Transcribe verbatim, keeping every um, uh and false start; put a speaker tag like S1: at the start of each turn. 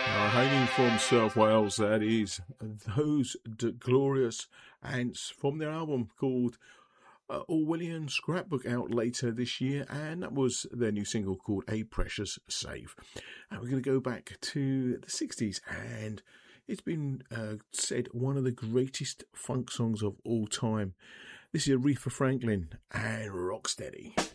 S1: Uh, hailing from South Wales, that is Those D- Glorious Ants from their album called uh, Orwellian Scrapbook, out later this year, and that was their new single called A Precious Save. And we're going to go back to the sixties, and it's been uh, said one of the greatest funk songs of all time. This is Aretha Franklin and Rocksteady.